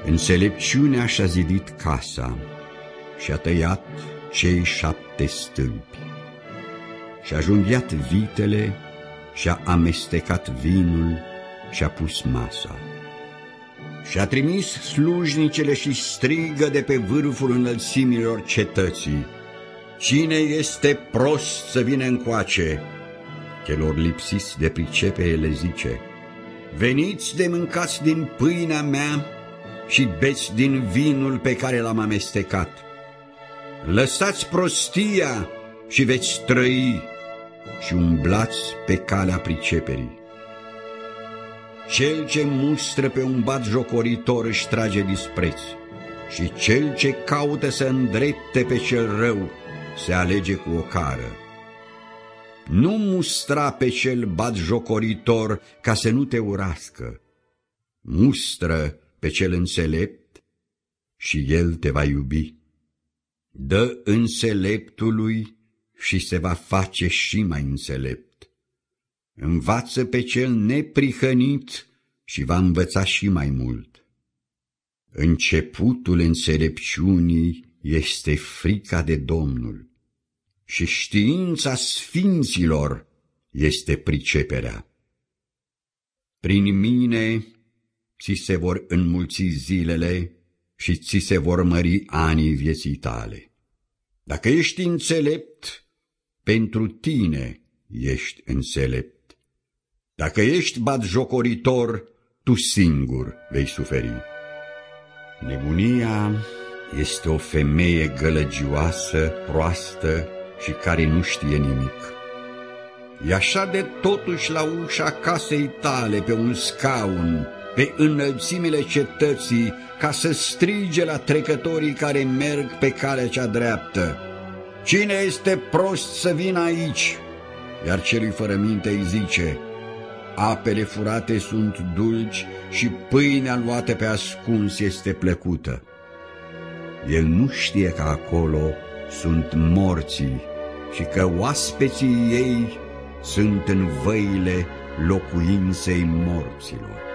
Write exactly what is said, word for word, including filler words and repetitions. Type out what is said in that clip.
Înțelepciunea și-a zidit casa și-a tăiat cei șapte stâlpi, și-a junghiat vitele, și-a amestecat vinul, și-a pus masa. Și-a trimis slujnicele și strigă de pe vârful înălțimilor cetății: cine este prost să vină încoace? Celor lipsiți de pricepere le zice: veniți de mâncați din pâinea mea și beți din vinul pe care l-am amestecat. Lăsați prostia și veți trăi și umblați pe calea priceperii. Cel ce mustră pe un batjocoritor își trage dispreț, și cel ce caută să îndrepte pe cel rău se alege cu o cară. Nu mustra pe cel batjocoritor ca să nu te urască, mustră pe cel înțelept și el te va iubi. Dă înțeleptului și se va face și mai înțelept. Învață pe cel neprihănit și va învăța și mai mult. Începutul înțelepciunii este frica de Domnul și știința sfinților este priceperea. Prin mine ți se vor înmulți zilele și ți se vor mări anii vieții tale. Dacă ești înțelept, pentru tine ești înțelept. Dacă ești batjocoritor, tu singur vei suferi. Nebunia este o femeie gălăgioasă, proastă și care nu știe nimic. E așa de totuși la ușa casei tale, pe un scaun, pe înălțimile cetății, ca să strige la trecătorii care merg pe calea cea dreaptă: cine este prost să vină aici? Iar celui fără minte îi zice: apele furate sunt dulci și pâinea luată pe ascuns este plăcută. El nu știe că acolo sunt morții și că oaspeții ei sunt în văile locuinței morților.